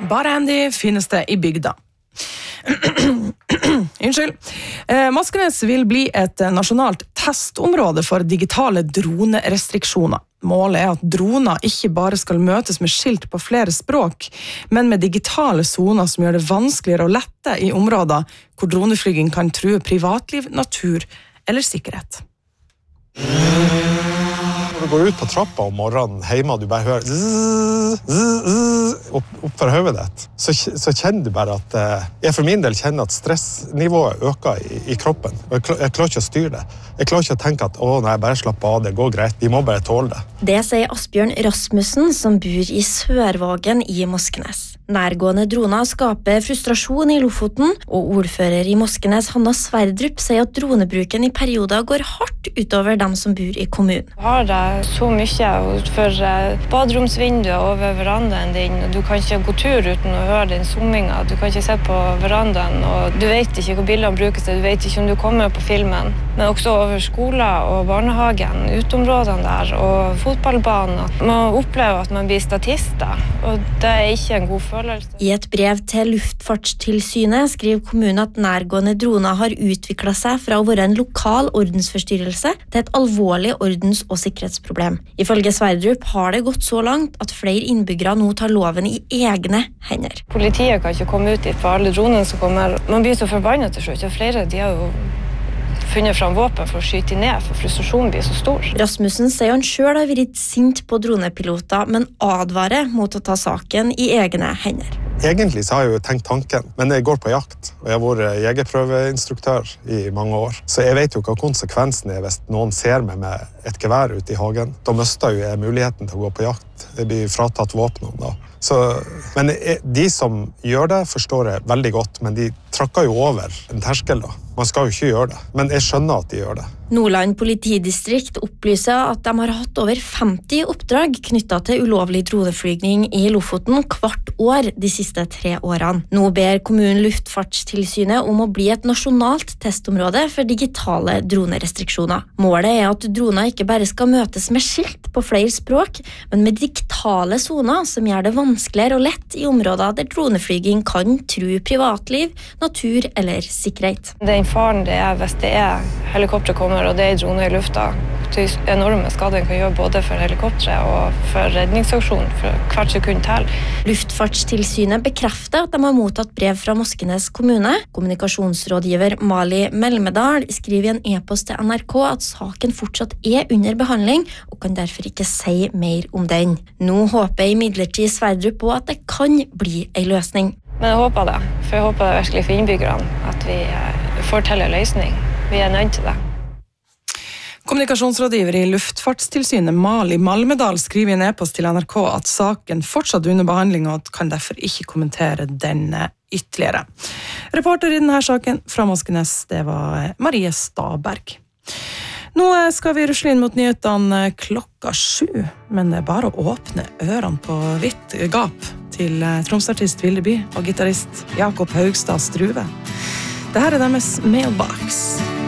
Bare Andy finnes det i bygda. Unnskyld. Moskenes vil bli et nasjonalt testområde for digitale dronerestriksjoner. Målet at droner ikke bare skal møtes med skilt på flere språk, men med digitale zoner som gjør det vanskeligere å lette i områder hvor droneflyging kan true privatliv, natur eller sikkerhet. Når du går ut på trappa om morgenen hjemme, du bare hører opp for hodet ditt, så kjenner du bare at jeg for min del kjenner at stressnivået øker i kroppen. Og jeg klarer ikke å styre det. Jeg klarer ikke å tenke at nei, bare slapp av, det går greit, vi må bare tåle det. Det sier Asbjørn Rasmussen, som bor i Sørvågen i Moskenes. Nærgående droner skaper frustrasjon i Lofoten, og ordfører i Moskenes, Hanna Sverdrup, sier at dronebruken i perioder går hardt utover dem som bor i kommunen. Har det så mye for baderomsvinduet over verandaen din, og du kan ikke gå tur uten å høre den zoomingen, du kan ikke se på verandaen, og du vet ikke hvor bildene brukes, du vet ikke om du kommer på filmen, men også over skoler og barnehagen, utområdene der, og fotballbanen. Man opplever at man blir statister, og det er ikke en god følelse. I et brev til Luftfartstilsynet skriver kommunen at nærgående droner har utviklet seg fra å være en lokal ordensforstyrrelse til et alvorlig ordens- og sikkerhetsproblem. Ifølge Sverdrup har det gått så langt at flere innbyggere nå tar loven i egne hender. Politiet kan ikke komme ut dit for alle dronene som kommer. Man blir så forbannet til slutt, og flere de har jo funnet fram våpen for å skyte ned, for frustrasjonen blir så stor. Rasmussen sier han selv har vært sint på dronepiloter, men advarer mot å ta saken i egne hender. Egentlig så har jeg jo tenkt tanken, men jeg går på jakt, og jeg har vært jegerprøveinstruktør i mange år. Så jeg vet jo hva konsekvensen er hvis noen ser meg med et gevær ute i hagen. Da mister jo jeg muligheten til å gå på jakt. Jeg blir fratatt våpnene da. Men de som gjør det, forstår jeg veldig godt, men de trakker jo over en terskel da. Man skal jo ikke gjøre det, men jeg skjønner at de gjør det. Nordland politidistrikt opplyser at de har hatt over 50 oppdrag knyttet til ulovlig droneflygning i Lofoten hvert år de siste 3 årene. Nå ber kommunen Luftfartstilsynet om å bli et nasjonalt testområde for digitale dronerestriksjoner. Målet er at droner ikke bare skal møtes med skilt på flere språk, men med digitale zoner som gjør det vanskeligere og lett i områder der droneflyging kan true privatliv, natur eller sikkerhet. Den faren det er hvis det er helikopter kommer og det er droner i lufta, de enorme skadene kan gjøre både for helikopteret og for redningsaksjonen for hvert sekund til. Luftfartstilsynet bekrefter at de har mottatt brev fra Moskenes kommune. Kommunikasjonsrådgiver Mali Melmedal skriver i en e-post til NRK at saken fortsatt er under behandling og kan derfor ikke si mer om den. Nå håper imidlertid Sverdrup på at det kan bli en løsning. Men jeg håper det, for jeg håper det virkelig for innbyggerne at vi får til en løsning. Vi er nødt til det. Kommunikasjonsrådgiver i Luftfartstilsynet Mali Malmedal skriver i en e-post til NRK at saken fortsatt under behandling og kan derfor ikke kommentere den ytterligere. Reporter i denne saken fra Moskenes, det var Marie Staberg. Nå skal vi rusle inn mot nyhetene 7:00, men det er bare å åpne ørene på vidt gap til tromsartist Vildeby og gitarist Jakob Haugstad Struve. Dette er deres Mailbox.